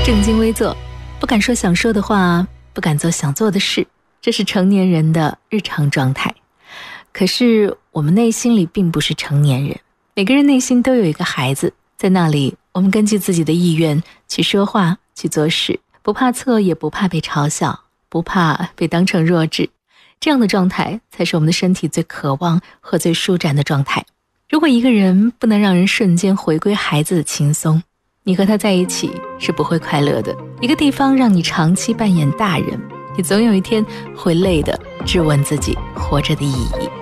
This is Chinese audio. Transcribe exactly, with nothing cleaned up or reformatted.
正襟危坐，不敢说想说的话，不敢做想做的事，这是成年人的日常状态。可是我们内心里并不是成年人，每个人内心都有一个孩子，在那里我们根据自己的意愿去说话，去做事，不怕错，也不怕被嘲笑，不怕被当成弱智。这样的状态才是我们的身体最渴望和最舒展的状态。如果一个人不能让人瞬间回归孩子的轻松，你和他在一起是不会快乐的。一个地方让你长期扮演大人，你总有一天会累的质问自己活着的意义。